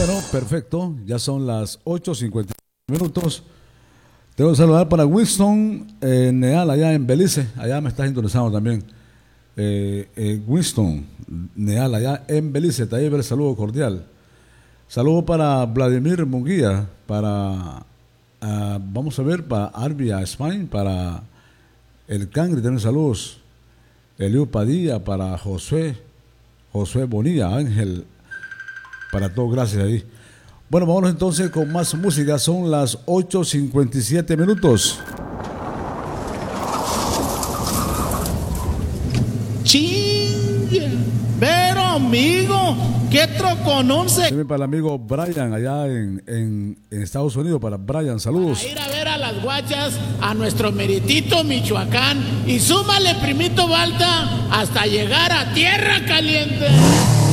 Bueno, perfecto. Ya son las 8:50 minutos. Tengo que saludar para Winston Neal, allá en Belice. Allá me estás interesando también. Winston Neal, allá en Belice. Te llevo el saludo cordial. Saludo para Vladimir Munguía, vamos a ver, para Arbia Spain, para el Cangri, también saludos. Eliu Padilla, para Josué Bonilla, Ángel, para todos, gracias ahí. Bueno, vámonos entonces con más música, son las 8:57 minutos. Chingue, pero amigo, qué troconón se... Para el amigo Brian, allá en Estados Unidos, para Brian, saludos. Para ir a ver a las guachas, a nuestro meritito Michoacán, y súmale, primito Balta, hasta llegar a Tierra Caliente.